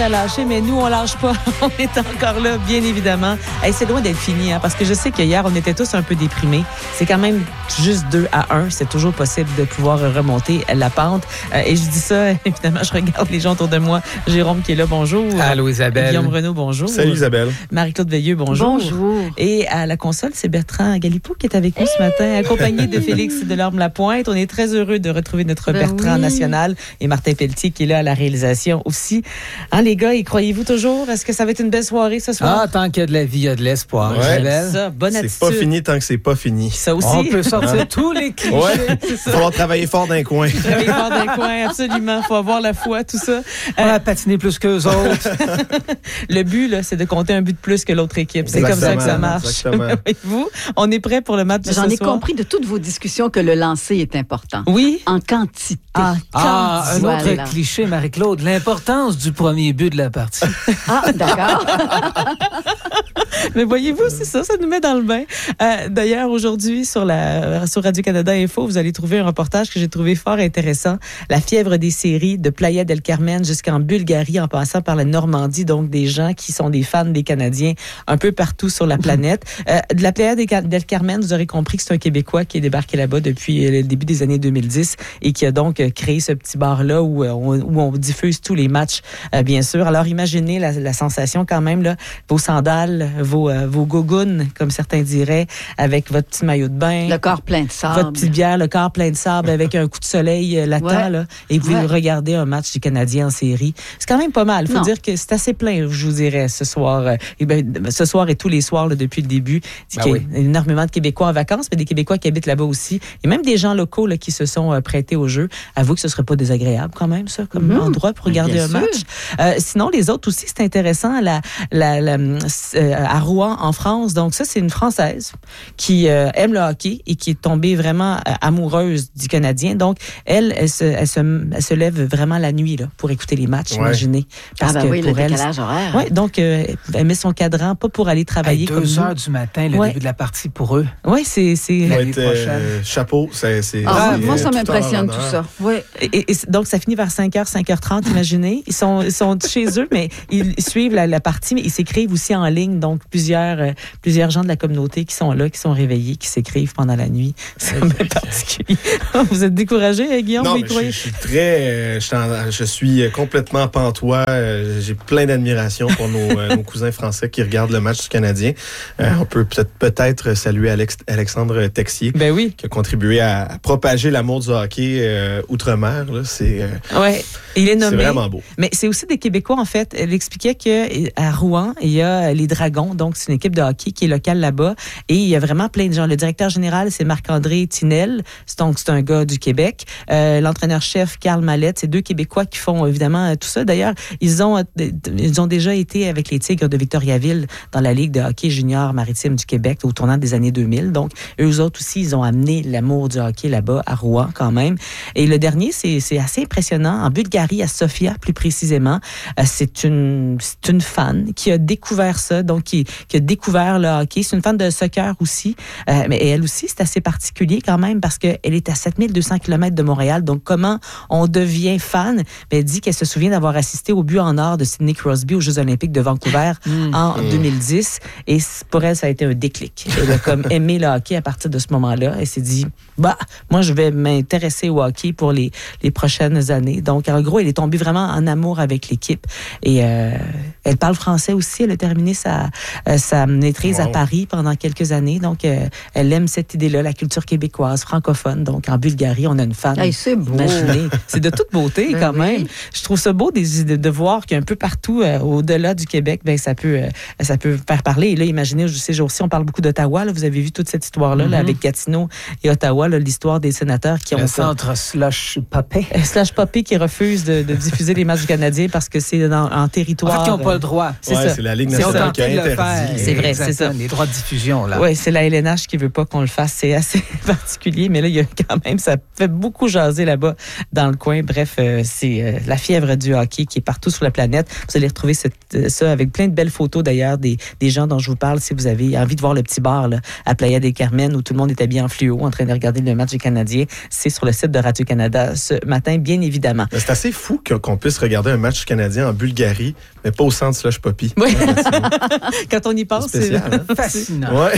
à lâcher, mais nous, on lâche pas. On est encore là, bien évidemment. Hey, c'est loin d'être fini, hein, parce que je sais qu'hier, on était tous un peu déprimés. C'est quand même juste 2-1. C'est toujours possible de pouvoir remonter la pente. Et je dis ça, évidemment, je regarde les gens autour de moi. Jérôme qui est là, bonjour. Allô, Isabelle. Guillaume Renaud, bonjour. Salut, Isabelle. Marie-Claude Veilleux, bonjour. Bonjour. Et à la console, c'est Bertrand Galipeau qui est avec nous ce matin, accompagné de Félix Delorme-Lapointe. On est très heureux de retrouver notre Bertrand national et Martin Pelletier qui est là à la réalisation aussi. Hein, les gars, y croyez-vous toujours? Est-ce que ça va être une belle soirée ce soir? Ah, tant qu'il y a de la vie, il y a de l'espoir. Ouais. Ça, bonne attitude. C'est pas fini tant que c'est pas fini. Ça aussi. On peut sortir tous les clichés. Ouais. Il va falloir travailler fort d'un coin. Travailler fort dans le coin, absolument. Il faut avoir la foi, tout ça. On va patiner plus qu'eux autres. Le but, là, c'est de compter un but de plus que l'autre équipe. C'est Exactement, comme ça que ça marche. exactement. Et vous, on est prêts pour le match de ce J'en ai soir? compris de toutes vos discussions que le lancer est important. Oui. En quantité. Ah, Un autre Voilà. cliché, Marie-Claude, l'importance du premier but de la partie. Ah, d'accord. Mais voyez-vous, c'est ça, ça nous met dans le bain. D'ailleurs, aujourd'hui, sur Radio-Canada Info, vous allez trouver un reportage que j'ai trouvé fort intéressant. La fièvre des séries de Playa del Carmen jusqu'en Bulgarie, en passant par la Normandie. Donc, des gens qui sont des fans des Canadiens un peu partout sur la planète. De la Playa del Carmen, vous aurez compris que c'est un Québécois qui est débarqué là-bas depuis le début des années 2010 et qui a donc créé ce petit bar-là où on diffuse tous les matchs, bien sûr. Alors, imaginez la sensation quand même, là, vos sandales, vos gougounes, comme certains diraient, avec votre petit maillot de bain. Le corps plein de sable. Votre petite bière, le corps plein de sable avec un coup de soleil latent, Ouais. là, et vous regardez un match du Canadien en série. C'est quand même pas mal. Il faut dire que c'est assez plein, je vous dirais, ce soir. Ce soir et tous les soirs là, depuis le début. Il y a énormément de Québécois en vacances, mais des Québécois qui habitent là-bas aussi. Et même des gens locaux là, qui se sont prêtés au jeu. Avouez que ce serait pas désagréable quand même, ça, comme endroit pour regarder Bien un sûr. match. Sinon, les autres aussi, c'est intéressant. À Rouen, en France. Donc ça, c'est une Française qui aime le hockey et qui est tombée vraiment amoureuse du Canadien. Donc, elle se lève vraiment la nuit là, pour écouter les matchs, imaginez. Parce que oui, pour le elle, décalage horaire. ouais, donc, elle met son cadran, pas pour aller travailler comme 2 nous. heures du matin, le début de la partie pour eux. Oui, c'est... L'année prochaine. Chapeau, c'est Moi, ça tout m'impressionne en tout honneur. ça. Oui. Et donc, ça finit vers 5h, 5h30, imaginez. Ils sont chez eux, mais ils suivent la partie, mais ils s'écrivent aussi en ligne. Donc, plusieurs gens de la communauté qui sont là, qui sont réveillés, qui s'écrivent pendant la nuit. C'est quand même particulier. Vous êtes découragé, Guillaume? Non, vous y mais croyez? je suis complètement pantois. J'ai plein d'admiration pour nos cousins français qui regardent le match du Canadien. On peut peut-être saluer Alexandre Texier, Ben oui. qui a contribué à propager l'amour du hockey outre-mer. Là. Ouais, il est nommé. C'est vraiment beau. Mais c'est aussi des Québécois, en fait. Elle expliquait qu'à Rouen, il y a les Dragons, donc c'est une équipe de hockey qui est locale là-bas. Et il y a vraiment plein de gens. Le directeur général, c'est Marc-André Tinel. Donc, c'est un gars du Québec. L'entraîneur-chef, Carl Mallette, c'est 2 Québécois qui font évidemment tout ça. D'ailleurs, ils ont déjà été avec les Tigres de Victoriaville dans la Ligue de hockey junior maritime du Québec au tournant des années 2000. Donc, eux autres aussi, ils ont amené l'amour du hockey là-bas, à Rouen quand même. Et le dernier, c'est assez impressionnant. En Bulgarie, à Sofia, plus précisément, c'est une fan qui a découvert ça, donc qui a découvert le hockey. C'est une fan de soccer aussi, mais elle aussi, c'est assez particulier quand même parce qu'elle est à 7200 km de Montréal. Donc, comment on devient fan? Ben, elle dit qu'elle se souvient d'avoir assisté au but en or de Sidney Crosby aux Jeux olympiques de Vancouver en 2010. Et pour elle, ça a été un déclic. Elle a comme aimé le hockey à partir de ce moment-là. Elle s'est dit, moi, je vais m'intéresser au hockey pour les prochaines années. Donc, en gros, elle est tombée vraiment en amour avec l'équipe. Et elle parle français aussi. Elle a terminé sa maîtrise à Paris pendant quelques années. Donc, elle aime cette idée-là, la culture québécoise, francophone. Donc, en Bulgarie, on a une fan. Hey, c'est beau. Imaginez. C'est de toute beauté, quand même. Je trouve ça beau de voir qu'un peu partout, au-delà du Québec, ben, ça peut faire parler. Et là, imaginez, ces jours-ci, on parle beaucoup d'Ottawa. Là, vous avez vu toute cette histoire-là là, avec Gatineau et Ottawa, là, l'histoire des sénateurs qui ont... Le centre Slush Puppy. Slush Puppy qui refuse de diffuser les matchs du Canadien parce que c'est en territoire... En fait, ils n'ont pas le droit. C'est ça. C'est la Ligue Ils ont nationale tenté de interdit. faire. C'est vrai, c'est Exactement, ça. Les droits de diffusion, là. Oui, c'est la LNH qui veut pas qu'on le fasse. C'est assez particulier, mais là, il y a quand même, ça fait beaucoup jaser là-bas dans le coin. Bref, c'est la fièvre du hockey qui est partout sur la planète. Vous allez retrouver ça avec plein de belles photos d'ailleurs des gens dont je vous parle. Si vous avez envie de voir le petit bar là, à Playa del Carmen où tout le monde est habillé en fluo en train de regarder le match du Canadien, c'est sur le site de Radio-Canada ce matin, bien évidemment. Mais c'est assez fou qu'on puisse regarder un match canadien en Bulgarie, mais pas au centre Slush Poppy. Oui. Quand on y pense, C'est spécial, hein? Fascinant. Ouais.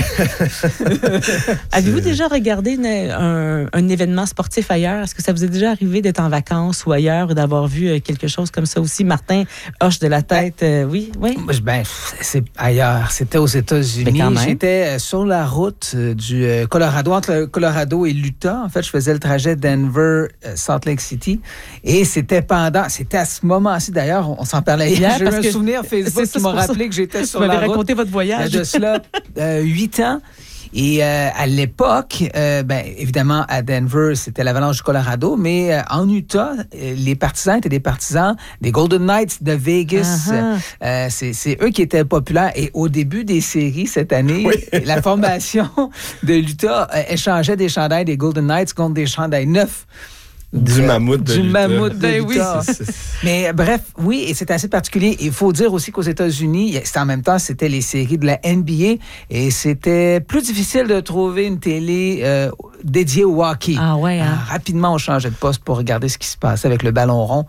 Avez-vous déjà regardé un événement sportif ailleurs? Est-ce que ça vous est déjà arrivé d'être en vacances ou ailleurs et d'avoir vu quelque chose comme ça aussi? Martin hoche de la tête. Oui. Ben, c'est ailleurs. C'était aux États-Unis. Mais quand même. J'étais sur la route du Colorado, entre le Colorado et l'Utah. En fait, je faisais le trajet Denver-Salt Lake City. Et c'était à ce moment-ci, d'ailleurs, on s'en parlait hier. J'ai eu un souvenir Facebook qui m'a rappelé que j'étais sur la route. Vous m'avez raconté votre voyage. Il y a de cela 8 ans. Et à l'époque, évidemment, à Denver, c'était l'Avalanche du Colorado, mais en Utah, les partisans étaient des partisans des Golden Knights de Vegas. C'est eux qui étaient populaires. Et au début des séries cette année, la formation de l'Utah échangeait des chandails des Golden Knights contre des chandails neufs. Du mammouth de l'Utah. Mais bref, oui, et c'est assez particulier. Il faut dire aussi qu'aux États-Unis, en même temps, c'était les séries de la NBA et c'était plus difficile de trouver une télé dédiée au hockey. Ah ouais, hein? Rapidement, on changeait de poste pour regarder ce qui se passait avec le ballon rond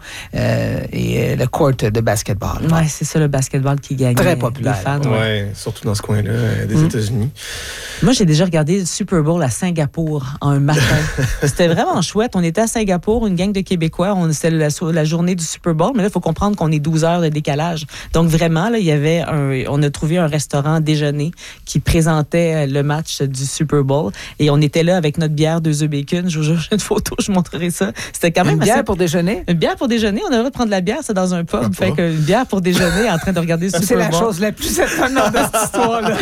et le court de basketball. Oui, c'est ça, le basketball qui gagne. Très populaire. Fans, surtout dans ce coin-là des États-Unis. Moi, j'ai déjà regardé le Super Bowl à Singapour un matin. C'était vraiment chouette. On était à Singapour, une gang de Québécois. C'était la journée du Super Bowl, mais là, il faut comprendre qu'on est 12 heures de décalage. Donc, vraiment, là, on a trouvé un restaurant déjeuner qui présentait le match du Super Bowl. Et on était là avec notre bière, 2 œufs bacon. Je vous jure, j'ai une photo, je montrerai ça. C'était quand même une bière pour déjeuner? Une bière pour déjeuner. On a le droit de prendre de la bière, c'est dans un pub. Fait que une bière pour déjeuner en train de regarder le Super Bowl. C'est la chose la plus étonnante de cette histoire-là.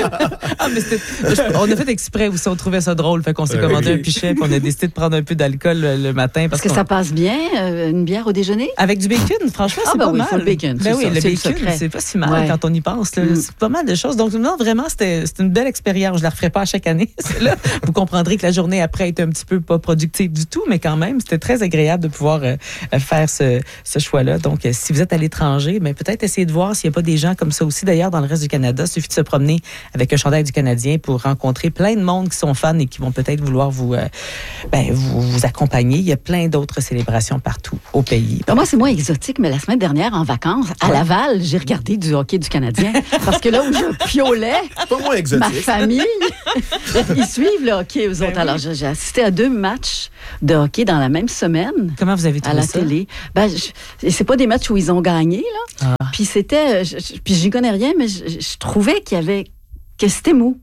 On a fait exprès aussi, on trouvait ça drôle. Fait qu'on s'est commandé un pichet puis on a décidé de prendre un peu d'alcool le matin. Parce que ça passe bien, une bière au déjeuner? Avec du bacon, franchement, c'est pas mal. Faut le bacon. Ben oui, le bacon, c'est pas si mal quand on y pense. Là. C'est pas mal de choses. Donc, non, vraiment, c'était une belle expérience. Je la referai pas à chaque année. Là, vous comprendrez que la journée après était un petit peu pas productive du tout, mais quand même, c'était très agréable de pouvoir faire ce choix-là. Donc, si vous êtes à l'étranger, mais peut-être essayer de voir s'il n'y a pas des gens comme ça aussi. D'ailleurs, dans le reste du Canada, il suffit de se promener avec un chandail du Canadien pour rencontrer plein de monde qui sont fans et qui vont peut-être vouloir vous accompagner. Il y a plein d'autres célébrations partout au pays. Moi, c'est moins exotique, mais la semaine dernière, en vacances, à Laval, j'ai regardé du hockey du Canadien. Parce que là où je piolais, pas moins exotique. Ma famille, ils suivent le hockey, eux autres. Alors, j'ai assisté à 2 matchs de hockey dans la même semaine. Comment vous avez trouvé ça? À la télé. C'est pas des matchs où ils ont gagné, là. Puis c'était... Puis j'y connais rien, mais je trouvais que c'était mou.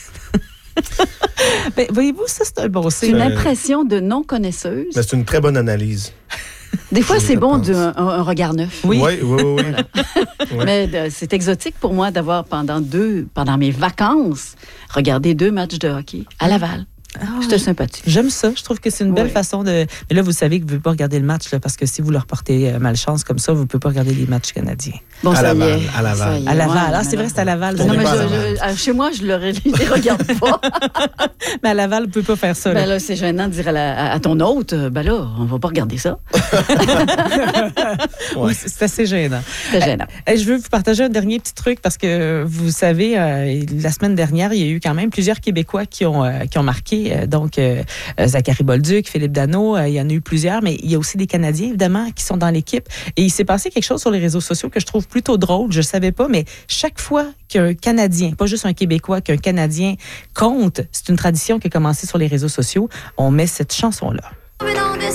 Voyez-vous, ça, c'est un bon signe. C'est une impression de non-connaisseuse. Mais c'est une très bonne analyse. Des fois, c'est bon un regard neuf. Oui. Voilà. Mais c'est exotique pour moi d'avoir pendant mes vacances, regardé 2 matchs de hockey à Laval. C'était sympathique. J'aime ça. Je trouve que c'est une belle façon de... Mais là, vous savez que vous ne pouvez pas regarder le match, là, parce que si vous leur portez malchance comme ça, vous ne pouvez pas regarder les matchs canadiens. Bon, à Laval. À Laval. C'est vrai, c'est à Laval. Non, mais chez moi, je ne les regarde pas. Mais à Laval, vous ne pouvez pas faire ça. Là, c'est gênant de dire à ton hôte, là, on ne va pas regarder ça. Oui, c'est assez gênant. C'est gênant. Je veux vous partager un dernier petit truc, parce que vous savez, la semaine dernière, il y a eu quand même plusieurs Québécois qui ont marqué. Donc, Zachary Bolduc, Philippe Danault, il y en a eu plusieurs, mais il y a aussi des Canadiens, évidemment, qui sont dans l'équipe. Et il s'est passé quelque chose sur les réseaux sociaux que je trouve plutôt drôle. Je ne savais pas, mais chaque fois qu'un Canadien, pas juste un Québécois, qu'un Canadien compte, c'est une tradition qui a commencé sur les réseaux sociaux, on met cette chanson-là.